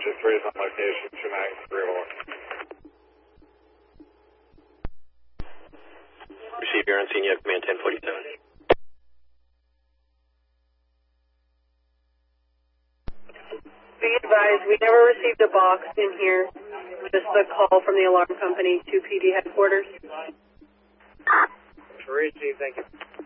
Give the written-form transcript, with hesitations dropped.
3 is on location, Chennai 301. Receive your unseen yet, command 1047. Be advised, we never received a box in here. Just a call from the alarm company to PD headquarters. Received, thank you.